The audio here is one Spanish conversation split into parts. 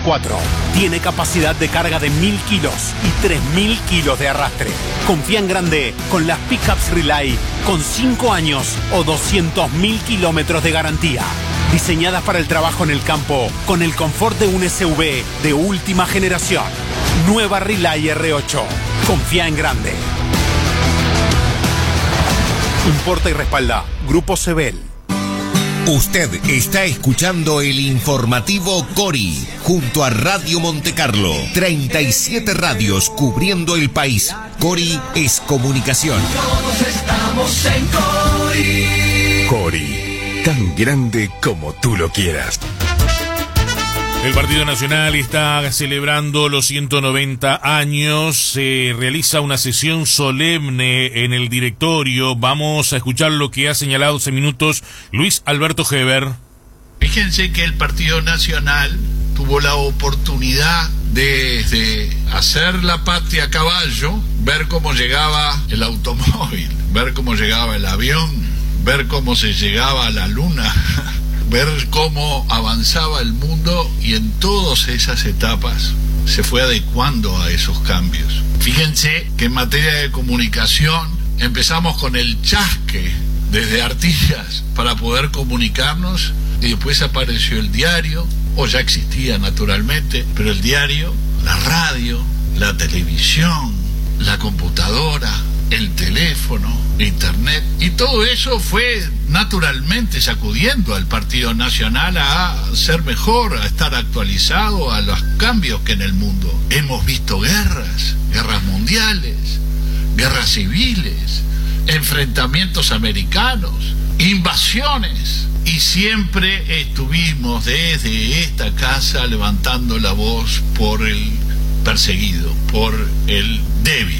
4. Tiene capacidad de carga de 1000 kilos y 3000 kilos de arrastre. Confía en grande con las pickups Relay con 5 años o 200.000 kilómetros de garantía. Diseñadas para el trabajo en el campo con el confort de un SUV de última generación. Nueva Relay R8. Confía en grande. Importa y respalda Grupo Sebel. Usted está escuchando el informativo Cori junto a Radio Montecarlo. 37 radios cubriendo el país. Cori es comunicación. Todos estamos en Cori. Cori, tan grande como tú lo quieras. El Partido Nacional está celebrando los 190 años, se realiza una sesión solemne en el directorio. Vamos a escuchar lo que ha señalado hace minutos Luis Alberto Heber. Fíjense que el Partido Nacional tuvo la oportunidad de hacer la patria a caballo, ver cómo llegaba el automóvil, ver cómo llegaba el avión, ver cómo se llegaba a la luna, ver cómo avanzaba el mundo, y en todas esas etapas se fue adecuando a esos cambios. Fíjense que en materia de comunicación empezamos con el chasque desde Artigas para poder comunicarnos, y después apareció el diario, o ya existía naturalmente, pero el diario, la radio, la televisión, la computadora, el teléfono, internet, y todo eso fue naturalmente sacudiendo al Partido Nacional a ser mejor, a estar actualizado a los cambios que en el mundo. Hemos visto guerras mundiales, guerras civiles, enfrentamientos americanos, invasiones, y siempre estuvimos desde esta casa levantando la voz por el perseguido, por el débil.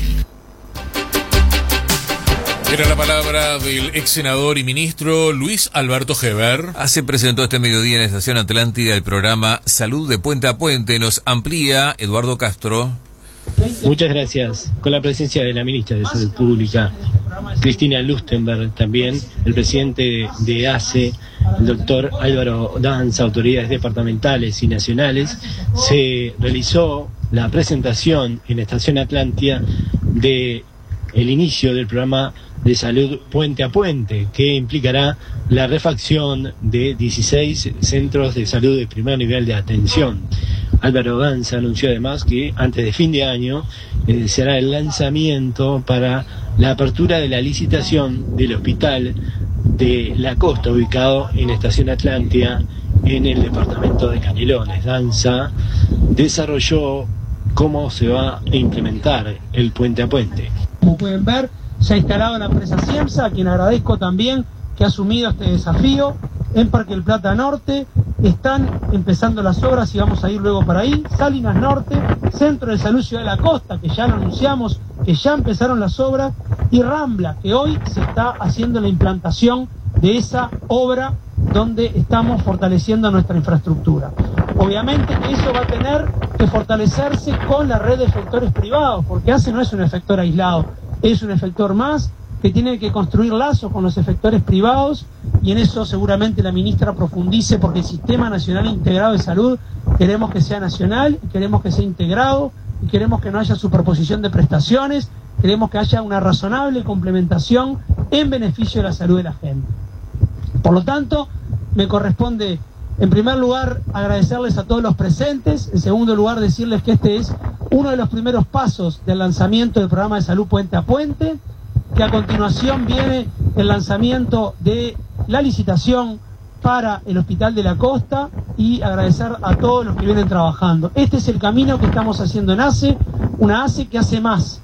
Era la palabra del ex senador y ministro Luis Alberto Heber. Se presentó este mediodía en la Estación Atlántida el programa Salud de Puente a Puente. Nos amplía Eduardo Castro. Muchas gracias. Con la presencia de la ministra de Salud Pública, Cristina Lustenberg, también el presidente de ACE, el doctor Álvaro Danza, autoridades departamentales y nacionales, se realizó la presentación en la Estación Atlántida de el inicio del programa de salud Puente a Puente, que implicará la refacción de 16 centros de salud de primer nivel de atención. Álvaro Danza anunció además que antes de fin de año será el lanzamiento para la apertura de la licitación del hospital de La Costa, ubicado en la Estación Atlántida, en el departamento de Canelones. Danza desarrolló cómo se va a implementar el Puente a Puente. Como pueden ver, se ha instalado la empresa Ciemsa, a quien agradezco también que ha asumido este desafío. En Parque del Plata Norte están empezando las obras y vamos a ir luego para ahí. Salinas Norte, Centro de Salud Ciudad de la Costa, que ya lo anunciamos, que ya empezaron las obras, y Rambla, que hoy se está haciendo la implantación de esa obra donde estamos fortaleciendo nuestra infraestructura. Obviamente que eso va a tener que fortalecerse con la red de efectores privados, porque ACE no es un efector aislado, es un efector más que tiene que construir lazos con los efectores privados, y en eso seguramente la ministra profundice, porque el Sistema Nacional Integrado de Salud queremos que sea nacional, queremos que sea integrado, y queremos que no haya superposición de prestaciones, queremos que haya una razonable complementación en beneficio de la salud de la gente. Por lo tanto, me corresponde, en primer lugar, agradecerles a todos los presentes. En segundo lugar, decirles que este es uno de los primeros pasos del lanzamiento del programa de salud Puente a Puente, que a continuación viene el lanzamiento de la licitación para el Hospital de la Costa, y agradecer a todos los que vienen trabajando. Este es el camino que estamos haciendo en ACE, una ACE que hace más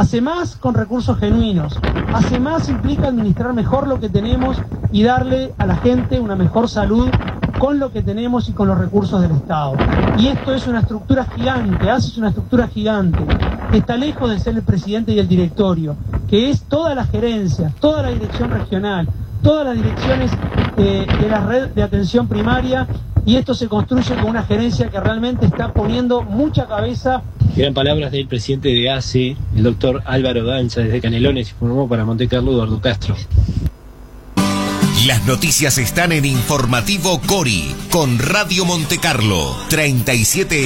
con recursos genuinos, hace más implica administrar mejor lo que tenemos y darle a la gente una mejor salud con lo que tenemos y con los recursos del Estado. Y esto es una estructura gigante, ACE es una estructura gigante, que está lejos de ser el presidente y el directorio, que es toda la gerencia, toda la dirección regional, todas las direcciones de la red de atención primaria, y esto se construye con una gerencia que realmente está poniendo mucha cabeza. Eran palabras del presidente de ACE, el doctor Álvaro Danza, desde Canelones, informó para Montecarlo Eduardo Castro. Las noticias están en Informativo Cori, con Radio Montecarlo, 37